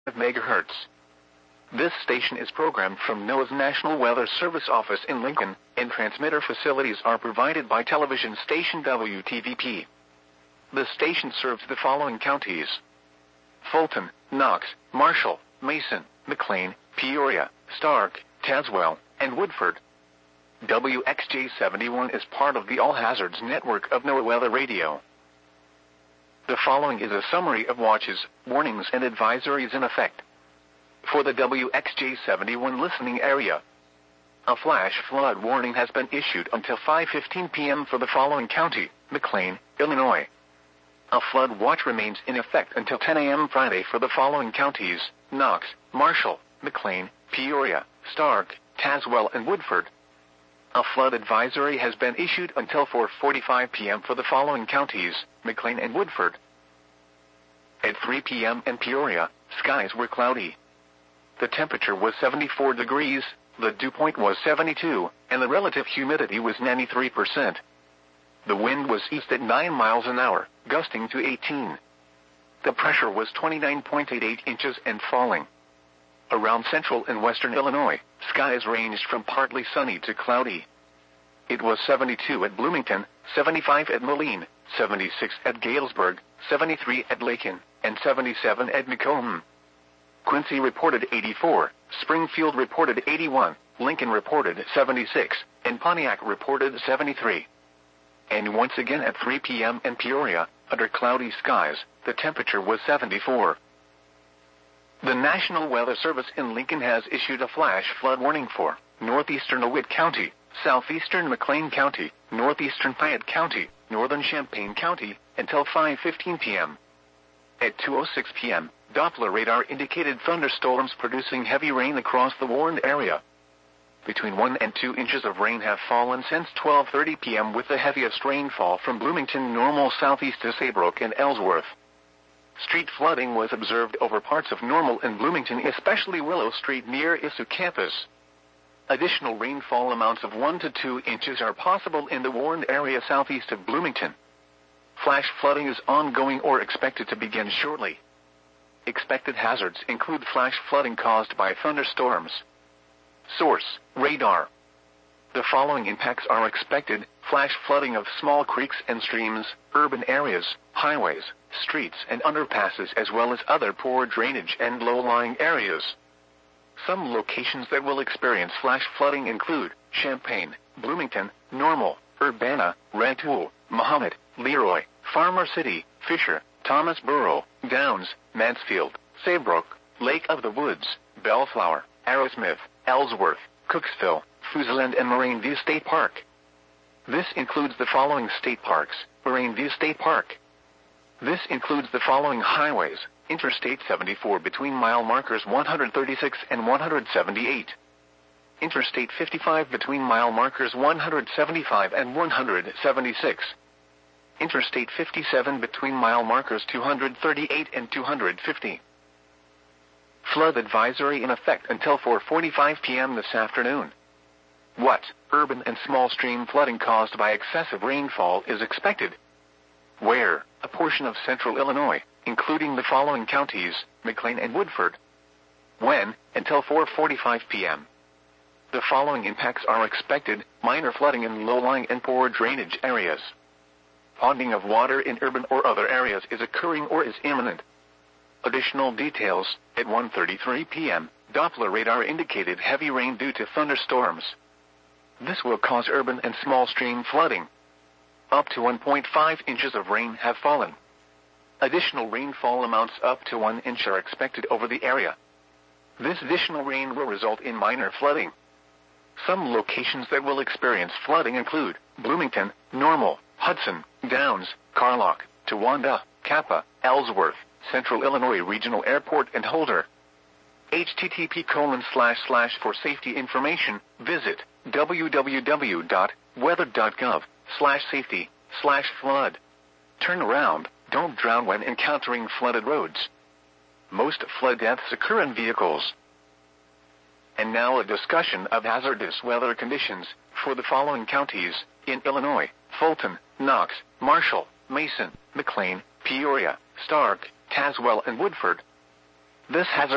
megahertz. This station is programmed from NOAA's National Weather Service office in Lincoln, and transmitter facilities are provided by television station WTVP. The station serves the following counties: Fulton, Knox, Marshall, Mason, McLean, Peoria, Stark, Tazewell, and Woodford. WXJ71 is part of the All Hazards network of NOAA Weather Radio. The following is a summary of watches, warnings, and advisories in effect. For the WXJ71 listening area, a flash flood warning has been issued until 5:15 p.m. for the following county: McLean, Illinois. A flood watch remains in effect until 10 a.m. Friday for the following counties: Knox, Marshall, McLean, Peoria, Stark, Tazewell, and Woodford. A flood advisory has been issued until 4:45 p.m. for the following counties: McLean and Woodford. At 3 p.m. in Peoria, skies were cloudy. The temperature was 74 degrees, the dew point was 72, and the relative humidity was 93%. The wind was east at 9 miles an hour, gusting to 18. The pressure was 29.88 inches and falling. Around central and western Illinois, skies ranged from partly sunny to cloudy. It was 72 at Bloomington, 75 at Moline, 76 at Galesburg, 73 at Lakin, and 77 at Macomb. Quincy reported 84, Springfield reported 81, Lincoln reported 76, and Pontiac reported 73. And once again at 3 p.m. in Peoria, under cloudy skies, the temperature was 74. The National Weather Service in Lincoln has issued a flash flood warning for northeastern DeWitt County, southeastern McLean County, northeastern Fayette County, northern Champaign County, until 5:15 p.m. At 2:06 p.m., Doppler radar indicated thunderstorms producing heavy rain across the warned area. Between 1 and 2 inches of rain have fallen since 12:30 p.m. with the heaviest rainfall from Bloomington Normal southeast to Saybrook and Ellsworth. Street flooding was observed over parts of Normal and Bloomington, especially Willow Street near ISU campus. Additional rainfall amounts of 1 to 2 inches are possible in the warned area southeast of Bloomington. Flash flooding is ongoing or expected to begin shortly. Expected hazards include flash flooding caused by thunderstorms. Source: radar. The following impacts are expected: flash flooding of small creeks and streams, urban areas, highways, streets, and underpasses, as well as other poor drainage and low-lying areas. Some locations that will experience flash flooding include Champaign, Bloomington, Normal, Urbana, Rantoul, Mahomet, Leroy, Farmer City, Fisher, Thomasboro, Downs, Mansfield, Saybrook, Lake of the Woods, Bellflower, Arrowsmith, Ellsworth, Cooksville, Fuseland, and Moraine View State Park. This includes the following state parks: Moraine View State Park. This includes the following highways: Interstate 74 between mile markers 136 and 178. Interstate 55 between mile markers 175 and 176. Interstate 57 between mile markers 238 and 250. Flood advisory in effect until 4:45 p.m. this afternoon. What urban and small stream flooding caused by excessive rainfall is expected? Where? A portion of central Illinois, including the following counties: McLean and Woodford. When? Until 4:45 p.m. The following impacts are expected: minor flooding in low-lying and poor drainage areas. Ponding of water in urban or other areas is occurring or is imminent. Additional details: at 1:33 p.m., Doppler radar indicated heavy rain due to thunderstorms. This will cause urban and small stream flooding. Up to 1.5 inches of rain have fallen. Additional rainfall amounts up to 1 inch are expected over the area. This additional rain will result in minor flooding. Some locations that will experience flooding include Bloomington, Normal, Hudson, Downs, Carlock, Towanda, Kappa, Ellsworth, Central Illinois Regional Airport, and Holder. http:// for safety information, visit www.weather.gov/safety/flood. Turn around, don't drown when encountering flooded roads. Most flood deaths occur in vehicles. And now a discussion of hazardous weather conditions for the following counties in Illinois: Fulton, Knox, Marshall, Mason, McLean, Peoria, Stark, Tazewell, and Woodford. This hazard